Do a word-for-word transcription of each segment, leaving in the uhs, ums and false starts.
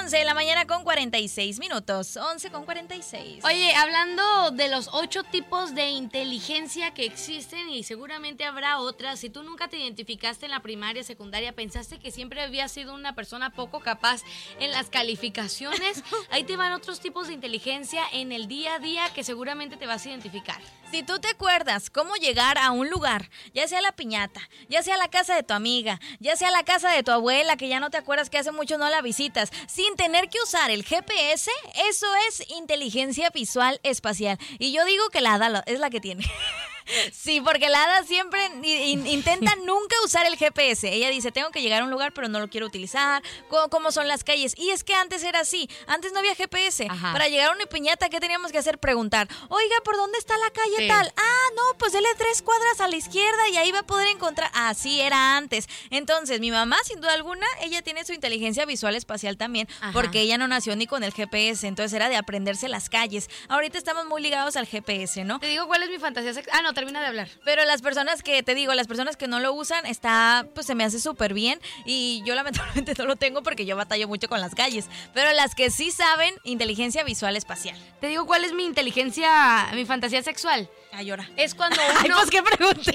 once de la mañana con cuarenta y seis minutos. once con cuarenta y seis. Oye, hablando de los ocho tipos de inteligencia que existen y seguramente habrá otras, si tú nunca te identificaste en la primaria, secundaria, pensaste que siempre habías sido una persona poco capaz en las calificaciones, ahí te van otros tipos de inteligencia en el día a día que seguramente te vas a identificar. Si tú te acuerdas cómo llegar a un lugar, ya sea la piñata, ya sea la casa de tu amiga, ya sea la casa de tu abuela, que ya no te acuerdas que hace mucho no la visitas, sin tener que usar el G P S, eso es inteligencia visual espacial. Y yo digo que la Ada es la que tiene. Sí, porque la Ada siempre in, intenta nunca usar el G P S. Ella dice, tengo que llegar a un lugar, pero no lo quiero utilizar. ¿Cómo, cómo son las calles? Y es que antes era así. Antes no había G P S. Ajá. Para llegar a una piñata, ¿qué teníamos que hacer? Preguntar, oiga, ¿por dónde está la calle Sí. tal? Ah, no, pues dele tres cuadras a la izquierda y ahí va a poder encontrar. Así era antes. Entonces, mi mamá, sin duda alguna, ella tiene su inteligencia visual espacial también, Ajá. porque ella no nació ni con el G P S. Entonces era de aprenderse las calles. Ahorita estamos muy ligados al G P S, ¿no? Te digo cuál es mi fantasía sexual. Ah, no, termina de hablar. Pero las personas que, te digo, las personas que no lo usan, está, pues se me hace súper bien. Y yo lamentablemente no lo tengo porque yo batallo mucho con las calles. Pero las que sí saben, inteligencia visual espacial. Te digo cuál es mi inteligencia, mi fantasía sexual. Ay, llora. Es cuando Ay, uno... pues qué pregunté.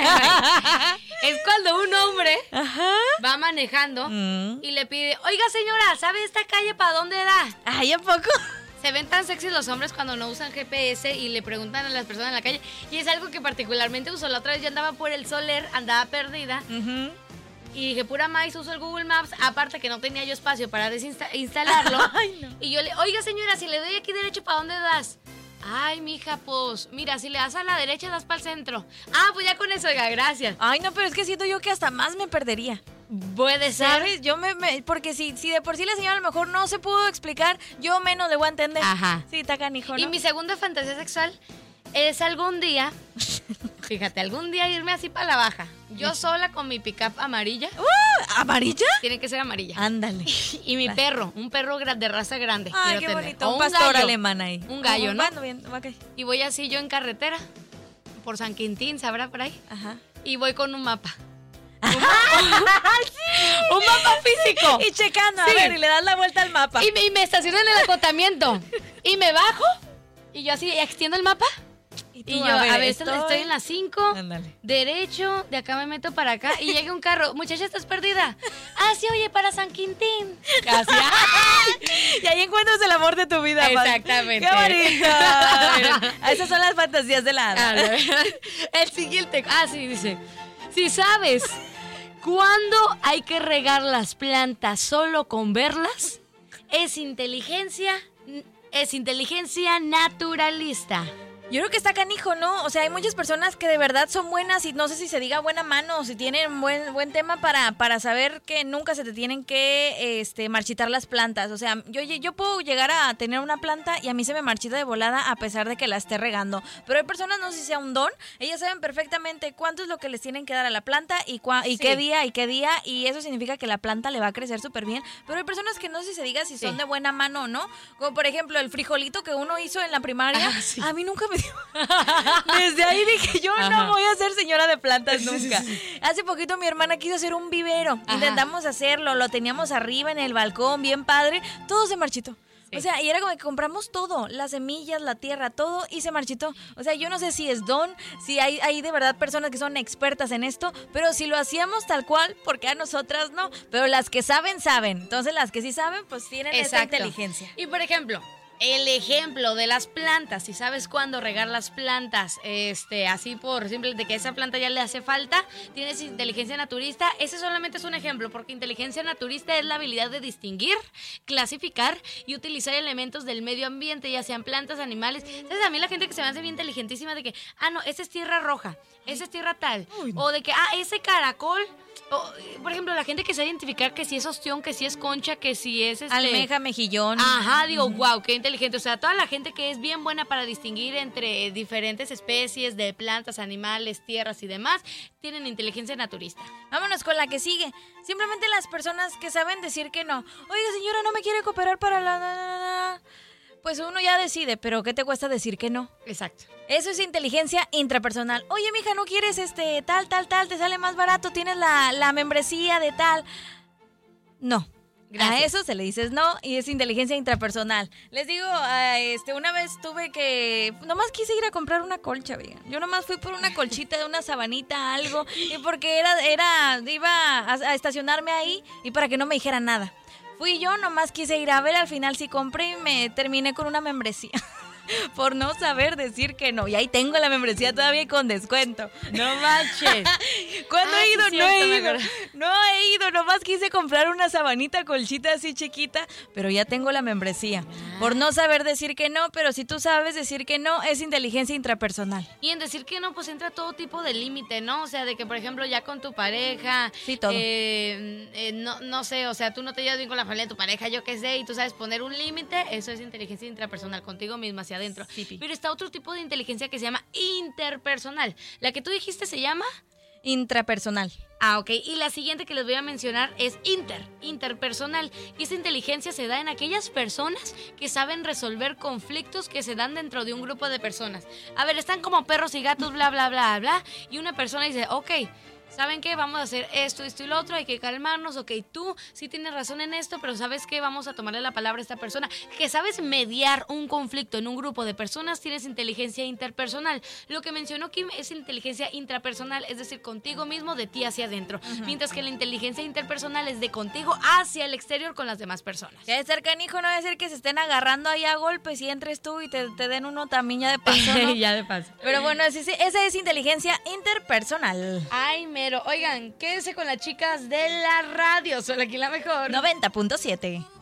Es cuando un hombre Ajá. va manejando Mm. y le pide, oiga señora, ¿sabe esta calle para dónde da? Ay, ¿a poco? Se ven tan sexys los hombres cuando no usan G P S y le preguntan a las personas en la calle. Y es algo que particularmente uso. La otra vez yo andaba por el Soler, andaba perdida. Uh-huh. Y dije, pura maíz, uso el Google Maps. Aparte que no tenía yo espacio para desinstalarlo. Ay, no. Y yo le, oiga señora, si le doy aquí derecho, ¿para dónde das? Ay, mija, pues, mira, si le das a la derecha, das para el centro. Ah, pues ya con eso, oiga, gracias. Ay, no, pero es que siento yo que hasta más me perdería. Puede ser. ¿Sabes? Yo me, me- porque si, si de por sí la señora a lo mejor no se pudo explicar, yo menos le voy a entender. Ajá. Sí, está canijo, ¿no? Y mi segunda fantasía sexual es algún día, fíjate, algún día irme así para la baja. Yo sola con mi pickup amarilla. ¡Uh! ¿Amarilla? Tiene que ser amarilla. Ándale. Y mi perro, un perro gra- de raza grande. Ay, quiero qué tener. bonito. O Un pastor gallo. alemán ahí. Un gallo, Ujú, ¿no? Bueno, bien, ok. Y voy así yo en carretera, por San Quintín, ¿sabrá por ahí? Ajá. Y voy con un mapa. Un mapa, un mapa físico. Y checando, a Sí. ver, y le das la vuelta al mapa. Y me, y me estaciono en el acotamiento. Y me bajo. Y yo así extiendo el mapa. Y tú, Y yo, a ver, estoy... estoy- en la cinco, Ándale. derecho, de acá me meto para acá y llega un carro. Muchacha, ¿estás perdida? Ah, sí, oye, para San Quintín. Casi. Y ahí encuentras el amor de tu vida, madre. Exactamente. ¡Qué bonito! Esas son las fantasías de la Ah, Ada. no. El siguiente. Ah, sí, dice. Si sabes cuándo hay que regar las plantas solo con verlas, es inteligencia, es inteligencia naturalista. Yo creo que está canijo, ¿no? O sea, hay muchas personas que de verdad son buenas y no sé si se diga buena mano o si tienen buen buen tema para, para saber que nunca se te tienen que este, marchitar las plantas. O sea, yo, yo puedo llegar a tener una planta y a mí se me marchita de volada a pesar de que la esté regando. Pero hay personas, no sé si sea un don, ellas saben perfectamente cuánto es lo que les tienen que dar a la planta y, cua- y Sí. qué día y qué día, y eso significa que la planta le va a crecer súper bien. Pero hay personas que no sé si se diga si son Sí. de buena mano o no. Como por ejemplo el frijolito que uno hizo en la primaria. Ah, sí. A mí nunca me dio. Desde ahí dije, yo Ajá. no voy a ser señora de plantas Sí, sí, nunca. sí. Hace poquito mi hermana quiso hacer un vivero. Ajá. Intentamos hacerlo, lo teníamos arriba en el balcón, bien padre. Todo se marchitó. Sí. O sea, y era como que compramos todo, las semillas, la tierra, todo, y se marchitó. O sea, yo no sé si es don, si hay, hay de verdad personas que son expertas en esto, pero si lo hacíamos tal cual, porque a nosotras no. Pero las que saben, saben. Entonces las que sí saben, pues tienen esa Exacto. inteligencia. Y por ejemplo, el ejemplo de las plantas, si sabes cuándo regar las plantas, este, así por simple de que esa planta ya le hace falta, tienes inteligencia naturista, ese solamente es un ejemplo, porque inteligencia naturista es la habilidad de distinguir, clasificar y utilizar elementos del medio ambiente, ya sean plantas, animales. ¿Sabes? A mí la gente que se me hace bien inteligentísima de que, ah, no, esa es tierra roja, esa es tierra tal, Uy, no. o de que, ah, ese caracol. O, por ejemplo, la gente que sabe identificar que si es ostión, que si es concha, que si es este, Almeja, mejillón. Ajá, digo, wow, qué inteligente. O sea, toda la gente que es bien buena para distinguir entre diferentes especies de plantas, animales, tierras y demás, tienen inteligencia naturista. Vámonos con la que sigue. Simplemente las personas que saben decir que no. Oiga, señora, no me quiere cooperar para la... la- la- la". Pues uno ya decide, pero ¿qué te cuesta decir que no? Exacto. Eso es inteligencia intrapersonal. Oye, mija, ¿no quieres este tal, tal, tal? Te sale más barato, tienes la, la membresía de tal. No. Gracias. A eso se le dices no y es inteligencia intrapersonal. Les digo, uh, este, una vez tuve que, nomás quise ir a comprar una colcha, vean. Yo nomás fui por una colchita de una sabanita, algo, y porque era, era, iba a, a estacionarme ahí y para que no me dijera nada. Fui yo, nomás quise ir a ver, al final sí compré y me terminé con una membresía. Por no saber decir que no. Y ahí tengo la membresía todavía con descuento. No manches. ¿Cuándo Ah, he ido? sí, No cierto, he me ido. acuerdo. No he ido. Nomás quise comprar una sabanita colchita así chiquita, pero ya tengo la membresía. Ah. Por no saber decir que no, pero si tú sabes decir que no, es inteligencia intrapersonal. Y en decir que no, pues entra todo tipo de límite, ¿no? O sea, de que, por ejemplo, ya con tu pareja... Sí, todo. Eh, eh, no, no sé, o sea, tú no te llevas bien con la familia de tu pareja, yo qué sé, y tú sabes poner un límite, eso es inteligencia intrapersonal, contigo misma hacia adentro. Sí, pi. Pero está otro tipo de inteligencia que se llama interpersonal. La que tú dijiste se llama... Intrapersonal. Ah, ok. Y la siguiente que les voy a mencionar es inter, interpersonal. Y esta inteligencia se da en aquellas personas que saben resolver conflictos que se dan dentro de un grupo de personas. A ver, están como perros y gatos, bla, bla, bla, bla. Y una persona dice, ok, ¿saben qué? Vamos a hacer esto, esto y lo otro, hay que calmarnos, ok, tú sí tienes razón en esto, pero ¿sabes qué? Vamos a tomarle la palabra a esta persona. Que sabes mediar un conflicto en un grupo de personas, tienes inteligencia interpersonal. Lo que mencionó Kim es inteligencia intrapersonal, es decir, contigo mismo, de ti hacia adentro. Uh-huh. Mientras que la inteligencia interpersonal es de contigo hacia el exterior con las demás personas. Que de ser canijo, no debe ser que se estén agarrando ahí a golpes y entres tú y te, te den uno también ya de paso, ¿no? Ya de paso. Pero bueno, ese, esa es inteligencia interpersonal. Ay, mero. Oigan, quédense con las chicas de la radio. Solo aquí la mejor. noventa punto siete.